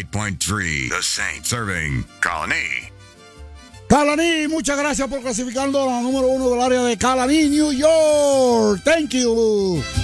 98.3 The Saint, serving Colony. Calaní, muchas gracias por clasificando a la número 1 del área de Calaní, New York. Thank you.